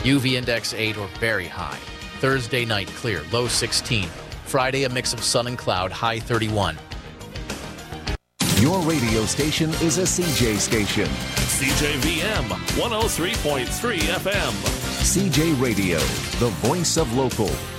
UV index 8 or very high. Thursday night clear, low 16. Friday a mix of sun and cloud, high 31. Your radio station is a CJ station. CJVM 103.3 FM. CJ Radio, the voice of local.